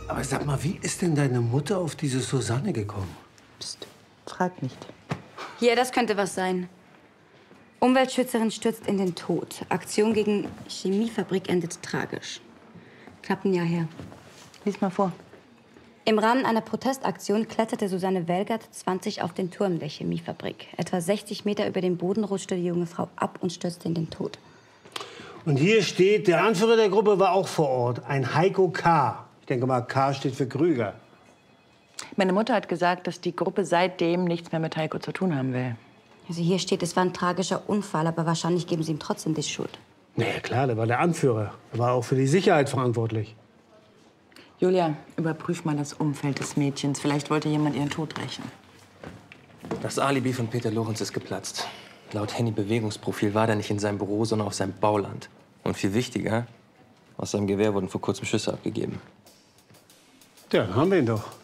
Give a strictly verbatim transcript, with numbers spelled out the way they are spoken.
Aber sag mal, wie ist denn deine Mutter auf diese Susanne gekommen? Psst, frag nicht. Hier, das könnte was sein. Umweltschützerin stürzt in den Tod. Aktion gegen Chemiefabrik endet tragisch. Knapp ein Jahr her. Lies mal vor. Im Rahmen einer Protestaktion kletterte Susanne Welgert, zwanzig, auf den Turm der Chemiefabrik. Etwa sechzig Meter über den Boden rutschte die junge Frau ab und stürzte in den Tod. Und hier steht, der Anführer der Gruppe war auch vor Ort, ein Heiko K. Ich denke mal, K steht für Krüger. Meine Mutter hat gesagt, dass die Gruppe seitdem nichts mehr mit Heiko zu tun haben will. Also hier steht, es war ein tragischer Unfall, aber wahrscheinlich geben sie ihm trotzdem die Schuld. Na ja, klar, der war der Anführer. Er war auch für die Sicherheit verantwortlich. Julia, überprüf mal das Umfeld des Mädchens. Vielleicht wollte jemand ihren Tod rächen. Das Alibi von Peter Lorenz ist geplatzt. Laut Handy-Bewegungsprofil war er nicht in seinem Büro, sondern auf seinem Bauland. Und viel wichtiger, aus seinem Gewehr wurden vor kurzem Schüsse abgegeben. Ja, dann haben wir ihn doch.